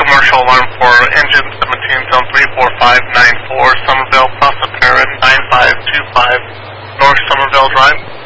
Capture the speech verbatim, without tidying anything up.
commercial alarm for engine seventeen, zone three four five nine four, Somerville, Prospera, nine five two five, North Somerville Drive.